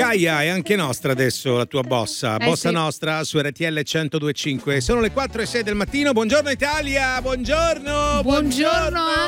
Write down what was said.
Gaia è anche nostra adesso, la tua bossa. Bossa sì. nostra su RTL 102.5. Sono le 4:06 del mattino. Buongiorno Italia, buongiorno. Buongiorno